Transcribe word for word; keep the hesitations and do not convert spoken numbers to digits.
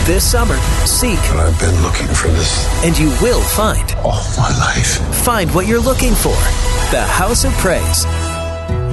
This summer, seek. And I've been looking for this. And you will find. All my life. Find what you're looking for. The House of Praise.